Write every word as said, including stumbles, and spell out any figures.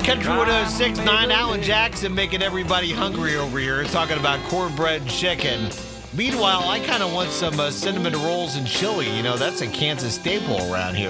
Country one oh six point nine, Alan Jackson making everybody hungry over here, talking about cornbread chicken. Meanwhile, I kind of want some uh, cinnamon rolls and chili. You know, that's a Kansas staple around here.